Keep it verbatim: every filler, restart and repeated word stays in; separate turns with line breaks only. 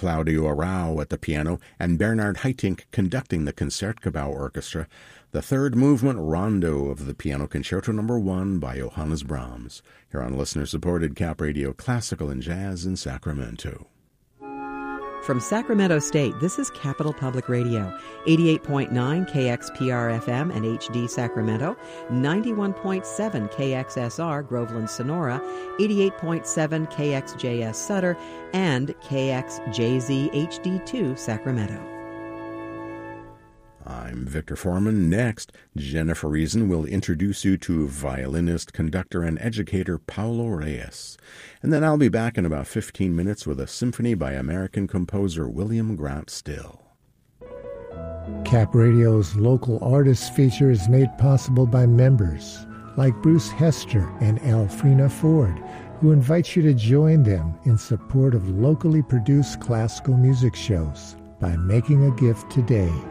Claudio Arau at the piano and Bernard Haitink conducting the Concertgebouw Orchestra, the third movement rondo of the Piano Concerto Number One by Johannes Brahms, here on listener-supported Cap Radio Classical and Jazz in Sacramento.
From Sacramento State, this is Capital Public Radio, eighty-eight point nine K X P R F M and H D Sacramento, ninety-one point seven K X S R Groveland Sonora, eighty-eight point seven K X J S Sutter, and K X J Z H D two Sacramento.
I'm Victor Foreman. Next, Jennifer Reason will introduce you to violinist, conductor, and educator Paulo Reyes. And then I'll be back in about fifteen minutes with a symphony by American composer William Grant Still.
Cap Radio's local artists feature is made possible by members like Bruce Hester and Alfrena Ford, who invite you to join them in support of locally produced classical music shows by making a gift today.